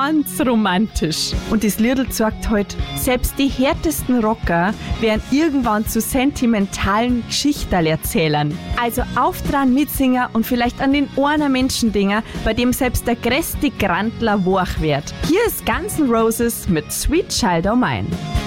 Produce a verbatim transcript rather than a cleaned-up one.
ganz romantisch. Und das Liedl sagt halt, selbst die härtesten Rocker werden irgendwann zu sentimentalen Geschichterl-Erzählern. Also auftragen, mitsingen und vielleicht an den einen Menschendinger, bei dem selbst der größte Grandler wach wird. Hier ist Guns N' Roses mit Sweet Child O' Mine.